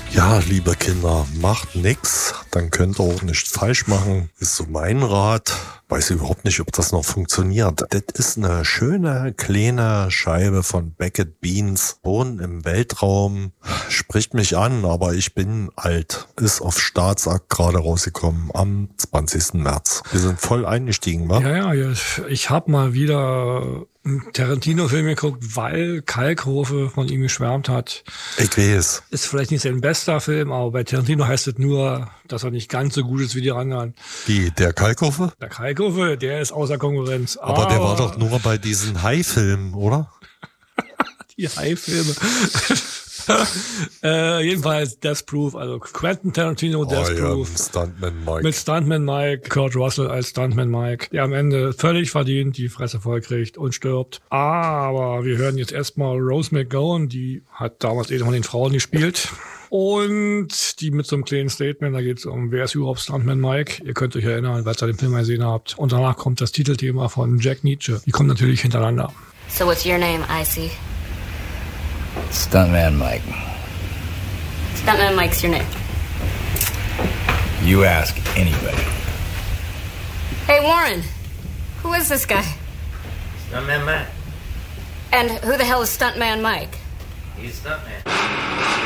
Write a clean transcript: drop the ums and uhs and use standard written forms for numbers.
Ja, liebe Kinder, macht nix, dann könnt ihr auch nichts falsch machen, ist so mein Rat. Weiß überhaupt nicht, ob das noch funktioniert. Das ist eine schöne, kleine Scheibe von Beckett Beans. Wohnen im Weltraum, spricht mich an, aber ich bin alt. Ist auf Staatsakt gerade rausgekommen am 20. März. Wir sind voll eingestiegen, wa? Ja, ich habe mal wieder einen Tarantino-Film geguckt, weil Kalkofe von ihm geschwärmt hat. Ich weiß. Ist vielleicht nicht sein bester Film, aber bei Tarantino heißt es nur, dass er nicht ganz so gut ist wie die anderen. Wie, der Kalkofe? Der Kalkofe, der ist außer Konkurrenz. Aber der war doch nur bei diesen Hai-Filmen, oder? Die Hai-Filme. Jedenfalls Death Proof, also Quentin Tarantino, Death Proof. Stuntman Mike. Mit Stuntman Mike, Kurt Russell als Stuntman Mike, der am Ende völlig verdient die Fresse voll kriegt und stirbt. Aber wir hören jetzt erstmal Rose McGowan, die hat damals von den Frauen gespielt. Und die mit so einem kleinen Statement, da geht es um, wer ist überhaupt Stuntman Mike? Ihr könnt euch erinnern, weil ihr den Film gesehen habt. Und danach kommt das Titelthema von Jack Nietzsche. Die kommen natürlich hintereinander. So what's your name, Icy? Stuntman Mike. Stuntman Mike's your name. You ask anybody. Hey, Warren. Who is this guy? Stuntman Mike. And who the hell is Stuntman Mike? He's Stuntman.